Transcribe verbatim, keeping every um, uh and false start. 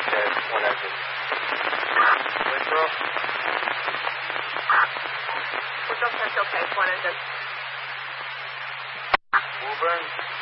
Okay, one engine. Whistle. Whistle test okay, one engine. Woburn.